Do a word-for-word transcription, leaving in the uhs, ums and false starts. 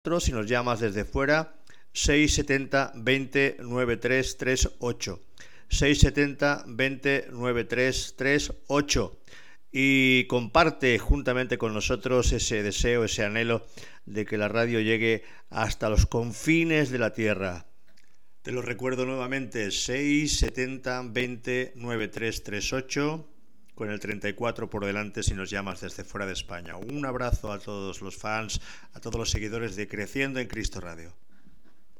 Si nos llamas desde fuera, seis setenta veinte noventa y tres treinta y ocho. seis setenta veinte noventa y tres treinta y ocho. Y comparte juntamente con nosotros ese deseo, ese anhelo de que la radio llegue hasta los confines de la tierra. Te lo recuerdo nuevamente, seis setenta veinte noventa y tres treinta y ocho, con el treinta y cuatro por delante si nos llamas desde fuera de España. Un abrazo a todos los fans, a todos los seguidores de Creciendo en Cristo Radio.